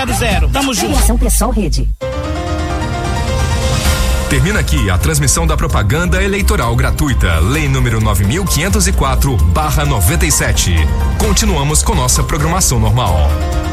Tamo junto. Aviação Pessoal Rede. Termina aqui a transmissão da propaganda eleitoral gratuita, Lei número 9.504/97. Continuamos com nossa programação normal.